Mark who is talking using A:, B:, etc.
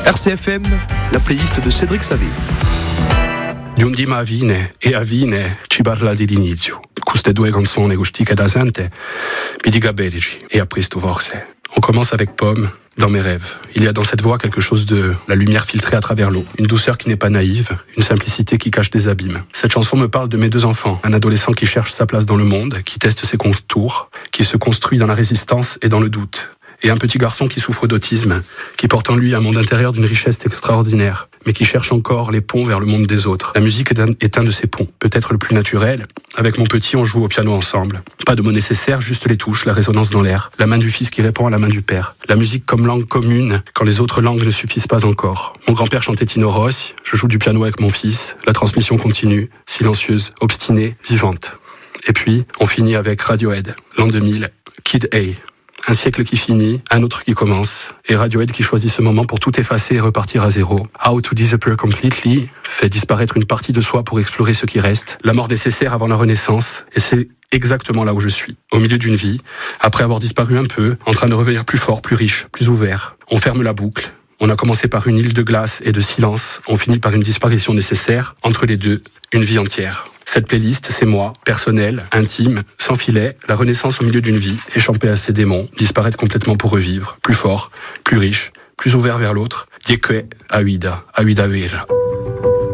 A: RCFM, la playlist de Cédric Savé.
B: Di un dì avine e avine ci parla dell'inizio. Queste due canzoni che da sente, mi dica berici e a presto forse. On commence avec Pomme, dans mes rêves. Il y a dans cette voix quelque chose de la lumière filtrée à travers l'eau. Une douceur qui n'est pas naïve, une simplicité qui cache des abîmes. Cette chanson me parle de mes deux enfants. Un adolescent qui cherche sa place dans le monde, qui teste ses contours, qui se construit dans la résistance et dans le doute. Et un petit garçon qui souffre d'autisme, qui porte en lui un monde intérieur d'une richesse extraordinaire, mais qui cherche encore les ponts vers le monde des autres. La musique est un de ces ponts, peut-être le plus naturel. Avec mon petit, on joue au piano ensemble. Pas de mots nécessaires, juste les touches, la résonance dans l'air. La main du fils qui répond à la main du père. La musique comme langue commune, quand les autres langues ne suffisent pas encore. Mon grand-père chantait Tino Rossi, je joue du piano avec mon fils. La transmission continue, silencieuse, obstinée, vivante. Et puis, on finit avec Radiohead, l'an 2000, Kid A. Un siècle qui finit, un autre qui commence, et Radiohead qui choisit ce moment pour tout effacer et repartir à zéro. How to disappear completely fait disparaître une partie de soi pour explorer ce qui reste, la mort nécessaire avant la renaissance, et c'est exactement là où je suis, au milieu d'une vie, après avoir disparu un peu, en train de revenir plus fort, plus riche, plus ouvert. On ferme la boucle. On a commencé par une île de glace et de silence, on finit par une disparition nécessaire, entre les deux, une vie entière. Cette playlist, c'est moi, personnel, intime, sans filet, la renaissance au milieu d'une vie, échappée à ses démons, disparaître complètement pour revivre, plus fort, plus riche, plus ouvert vers l'autre. Diekwe, Aida, Aida Uira.